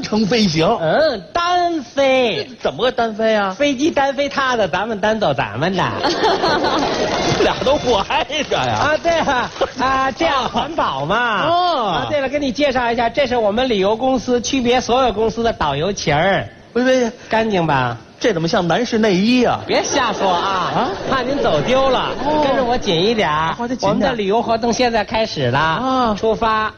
程飞行。 单飞。 怎么个单飞啊？ 飞机单飞他的，咱们单走咱们的。 俩都怀着呀。 对了，这样环保嘛。对了，给你介绍一下，这是我们旅游公司区别所有公司的导游旗儿。 喂， 干净吧？ 这怎么像男士内衣啊？ 别瞎说啊！怕您走丢了，跟着我紧一点。我们的旅游活动现在开始了，出发。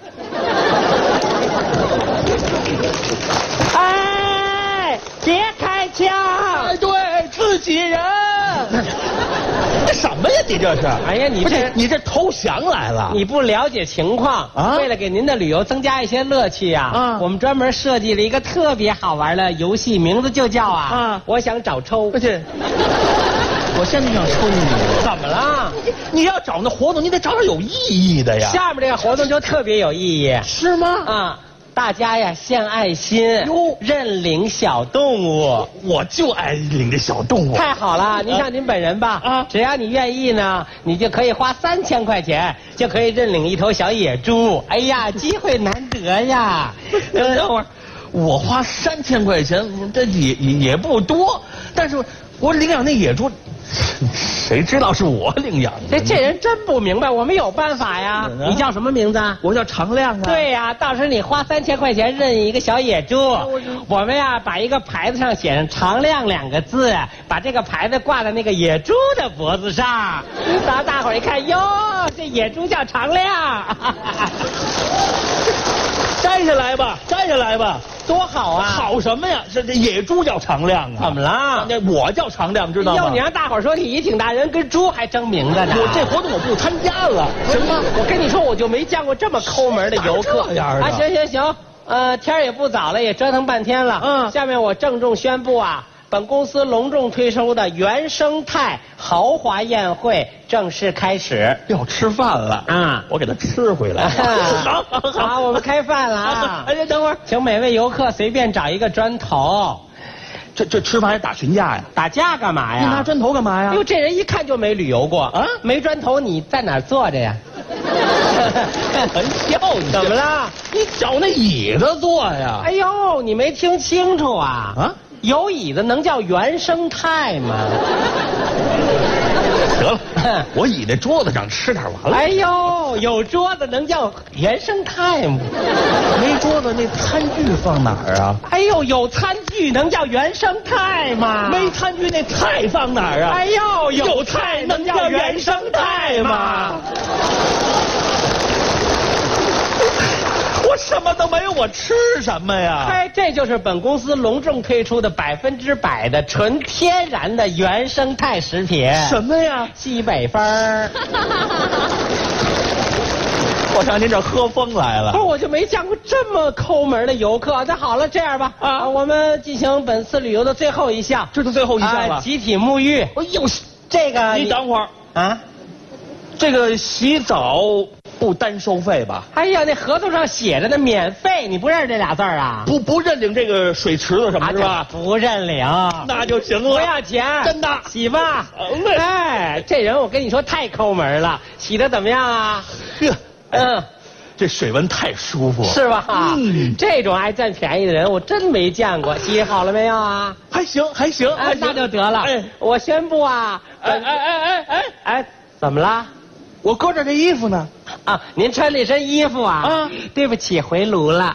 别开枪！ 对，自己人。这什么呀？你这是？ 哎呀， 你这投降来了？ 你不了解情况啊！为了给您的旅游增加一些乐趣啊，我们专门设计了一个特别好玩的游戏，名字就叫我想找抽。 我现在想抽你。 怎么了？ 你要找那活动，你得找点有意义的呀。 下面这个活动就特别有意义。 是吗？ 大家呀，献爱心，认领小动物。 我就爱领这小动物。 太好了，您像您本人吧，只要你愿意呢，你就可以花3000块钱，就可以认领一头小野猪。哎呀，机会难得呀！ 等会儿，我花3000块钱，这也不多，但是我领养那野猪。谁知道是我领养的？ 这人真不明白，我们有办法呀。你叫什么名字？ 我叫常亮啊。 对呀，到时候你花3000块钱认一个小野猪，我们呀把一个牌子上写上常亮2个字，把这个牌子挂在那个野猪的脖子上，大伙儿一看，哟，这野猪叫常亮。 摘下来吧，摘下来吧。 多好啊！ 好什么呀？这野猪叫常亮啊！ 怎么了？ 我叫常亮，知道吗？ 要你让大伙儿说你一挺大人，跟猪还争名字呢。 这活动我不参加了。 什么？我跟你说，我就没见过这么抠门的游客。行，天也不早了，也折腾半天了。下面我郑重宣布本公司隆重推出的原生态豪华宴会正式开始。 要吃饭了我给他吃回来。 好，我们开饭了等会儿， 请每位游客随便找一个砖头。 这吃饭还打群架呀？ 打架干嘛呀？ 你拿砖头干嘛呀？ 哟，这人一看就没旅游过没砖头你在哪儿坐着呀？ 很笑你。 怎么了？ 你找那椅子坐呀？ 哎呦，你没听清楚有椅子能叫原生态吗？ 得了，我倚在桌子上吃点完了。 哎呦，有桌子能叫原生态吗？ 没桌子那餐具放哪儿啊？ 哎呦，有餐具能叫原生态吗？ 没餐具那菜放哪儿啊？ 哎呦，有菜能叫原生态吗？ 我什么都没有，我吃什么呀？ 这就是本公司隆重推出的100%的纯天然的原生态食品。 什么呀？ 西北风。 我上您这喝疯来了。 不是，我就没见过这么抠门的游客。那好了，这样吧，我们进行本次旅游的最后一项。 这是最后一项了。 集体沐浴。 哎呦， 这个你等会儿这个洗澡不单收费吧？ 哎呀，那合同上写着呢，免费，你不认识这俩字啊？ 不认领这个水池子什么是吧？ 不认领， 那就行了。 不要钱， 真的。 洗吧。这人我跟你说太抠门了，洗的怎么样啊？ 这水温太舒服， 是吧？这种爱占便宜的人我真没见过。洗好了没有啊？ 还行。 那就得了。我宣布怎么了？ 我搁着这衣服呢。 您穿那身衣服对不起，回炉了。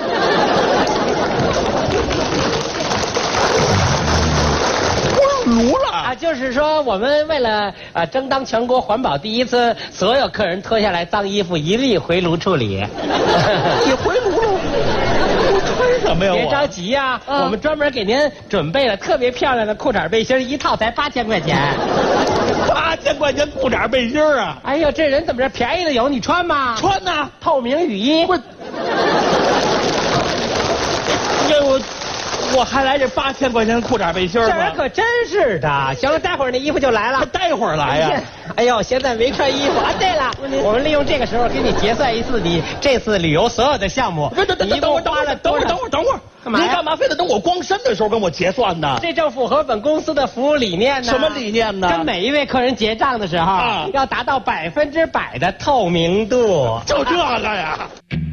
炉了就是说我们为了争当全国环保第一次，所有客人脱下来脏衣服一律回炉处理。 你回炉了？我穿什么呀？ 别着急我们专门给您准备了特别漂亮的裤衩背心，一套才8000块钱。 8000块钱裤衩背心啊！ 哎呦，这人怎么着便宜的有，你穿吗？ 穿呐， 透明雨衣。 我还来这8000块钱裤衩背心吗？ 这人可真是的。行了，待会儿那衣服就来了。 待会儿来呀？ 哎呦，现在没穿衣服对了，我们利用这个时候给你结算一次你这次旅游所有的项目。 等会儿， 干嘛呀？ 您干嘛非得等我光身的时候跟我结算呢？ 这正符合本公司的服务理念呢。 什么理念呢？ 跟每一位客人结账的时候要达到100%的透明度。 就这个呀。